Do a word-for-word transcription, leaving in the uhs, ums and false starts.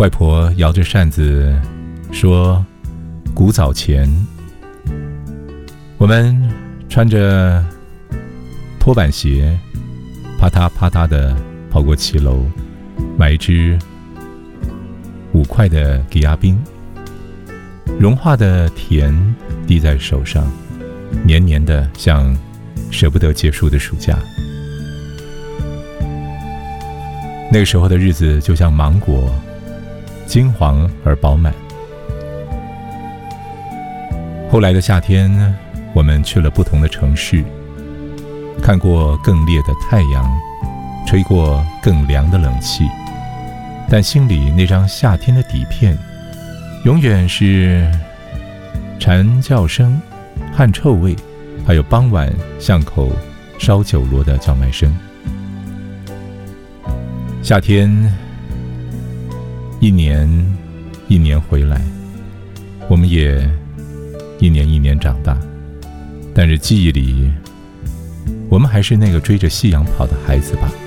外婆摇着扇子说，古早前我们穿着拖板鞋啪嗒啪嗒地跑过骑楼，买一支五块的给亚冰，融化的甜滴在手上，黏黏的像舍不得结束的暑假。那个时候的日子就像芒果，金黄而饱满。后来的夏天，我们去了不同的城市，看过更烈的太阳，吹过更凉的冷气，但心里那张夏天的底片永远是蝉叫声、汗臭味，还有傍晚巷口烧酒螺的叫卖声。夏天一年一年回来，我们也一年一年长大，但是记忆里，我们还是那个追着夕阳跑的孩子吧。